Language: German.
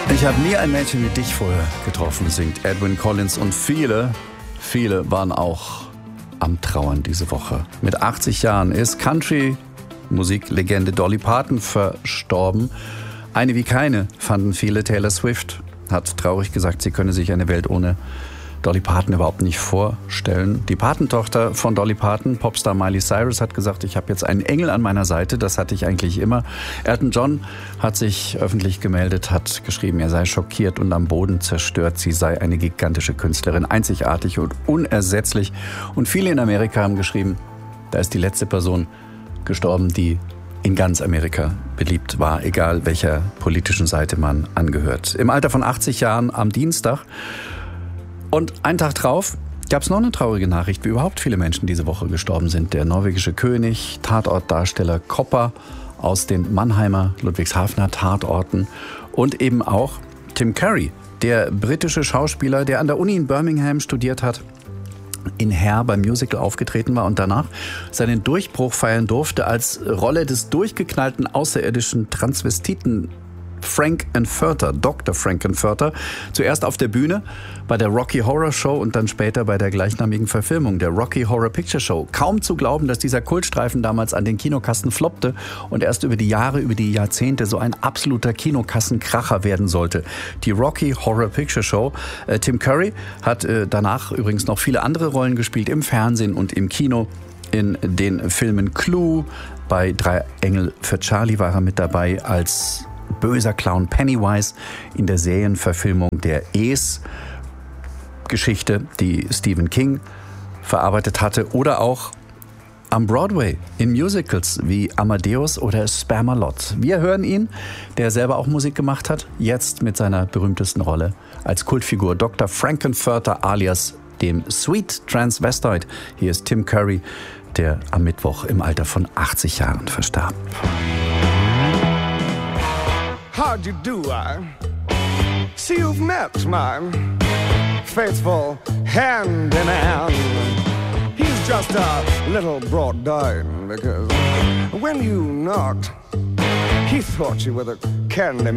Ich habe nie ein Mädchen wie dich vorher getroffen, singt Edwyn Collins. Und viele waren auch am Trauern diese Woche. Mit 80 Jahren ist Country-Musiklegende Dolly Parton verstorben. Eine wie keine, fanden viele. Taylor Swift hat traurig gesagt, sie könne sich eine Welt ohne Dolly Parton überhaupt nicht vorstellen. Die Patentochter von Dolly Parton, Popstar Miley Cyrus, hat gesagt, ich habe jetzt einen Engel an meiner Seite, das hatte ich eigentlich immer. Elton John hat sich öffentlich gemeldet, hat geschrieben, er sei schockiert und am Boden zerstört. Sie sei eine gigantische Künstlerin, einzigartig und unersetzlich. Und viele in Amerika haben geschrieben, da ist die letzte Person gestorben, die in ganz Amerika beliebt war, egal welcher politischen Seite man angehört. Im Alter von 80 Jahren am Dienstag. Und einen Tag drauf gab es noch eine traurige Nachricht, wie überhaupt viele Menschen diese Woche gestorben sind. Der norwegische König, Tatortdarsteller Kopper aus den Mannheimer, Ludwigshafener Tatorten und eben auch Tim Curry, der britische Schauspieler, der an der Uni in Birmingham studiert hat, in Hair beim Musical aufgetreten war und danach seinen Durchbruch feiern durfte als Rolle des durchgeknallten außerirdischen Transvestiten Frank-N-Furter, Dr. Frank-N-Furter, zuerst auf der Bühne bei der Rocky Horror Show und dann später bei der gleichnamigen Verfilmung der Rocky Horror Picture Show. Kaum zu glauben, dass dieser Kultstreifen damals an den Kinokassen floppte und erst über die Jahre, über die Jahrzehnte so ein absoluter Kinokassenkracher werden sollte. Die Rocky Horror Picture Show. Tim Curry hat danach übrigens noch viele andere Rollen gespielt im Fernsehen und im Kino. In den Filmen Clue, bei Drei Engel für Charlie war er mit dabei als böser Clown Pennywise, in der Serienverfilmung der Es-Geschichte, die Stephen King verarbeitet hatte, oder auch am Broadway in Musicals wie Amadeus oder Spamalot. Wir hören ihn, der selber auch Musik gemacht hat, jetzt mit seiner berühmtesten Rolle als Kultfigur Dr. Frank-N-Furter alias dem Sweet Transvestite. Hier ist Tim Curry, der am Mittwoch im Alter von 80 Jahren verstarb. How do you do? I see you've met my faithful hand in hand. He's just a little brought down because when you knocked, he thought you were the candy